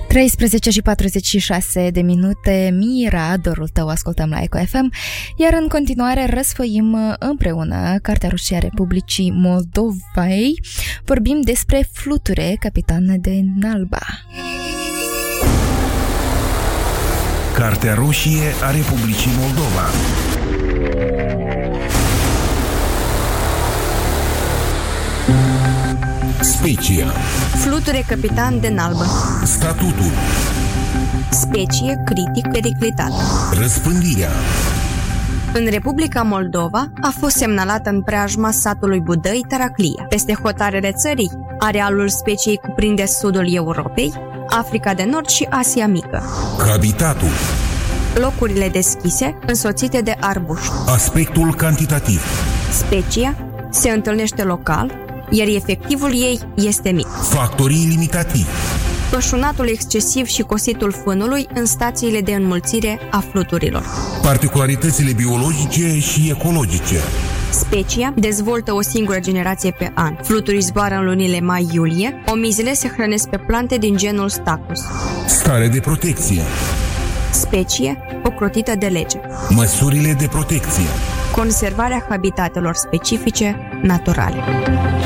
13 și 46 de minute, Mira, dorul tău, ascultăm la Eco FM, iar în continuare răsfoim împreună Cartea Roșie a Republicii Moldovei. Vorbim despre Fluture, capitan de Nalba. Cartea Roșie a Republicii Moldova. Specia. Fluture, capitan de Nalbă. Statutul. Specie critic periclitată. Răspândirea. În Republica Moldova a fost semnalată în preajma satului Budăi Taraclia. Peste hotarele țării, arealul speciei cuprinde sudul Europei, Africa de Nord și Asia Mică. Habitatul. Locurile deschise, însoțite de arbuști. Aspectul cantitativ. Specia se întâlnește local, iar efectivul ei este mic. Factorii limitativi. Pășunatul excesiv și cositul fânului în stațiile de înmulțire a fluturilor. Particularitățile biologice și ecologice. Specia dezvoltă o singură generație pe an. Fluturii zboară în lunile mai-iulie. Omizile se hrănesc pe plante din genul Stachys. Stare de protecție. Specie ocrotită de lege. Măsurile de protecție. Conservarea habitatelor specifice naturale.